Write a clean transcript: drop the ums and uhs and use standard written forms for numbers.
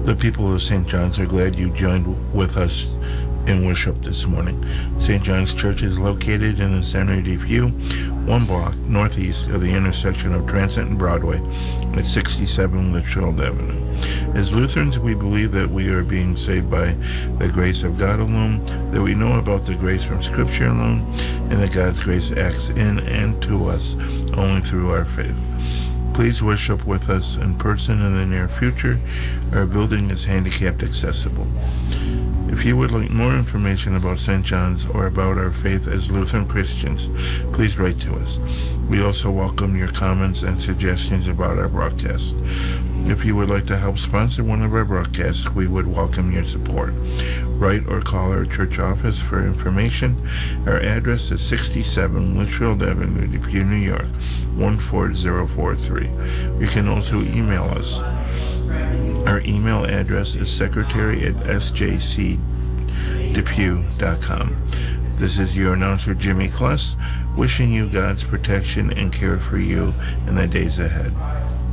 The people of St. John's are glad you joined with us in worship this morning. St. John's Church is located in the center of Depew, 1 block northeast of the intersection of Transit and Broadway at 67 Litchfield Avenue. As Lutherans, we believe that we are being saved by the grace of God alone, that we know about the grace from Scripture alone, and that God's grace acts in and to us only through our faith. Please worship with us in person in the near future. Our building is handicapped accessible. If you would like more information about St. John's or about our faith as Lutheran Christians, please write to us. We also welcome your comments and suggestions about our broadcast. If you would like to help sponsor one of our broadcasts, we would welcome your support. Write or call our church office for information. Our address is 67 Litchfield Avenue, Depew, New York, 14043. You can also email us. Our email address is secretary@sjcdepew.com. This is your announcer, Jimmy Kless, wishing you God's protection and care for you in the days ahead.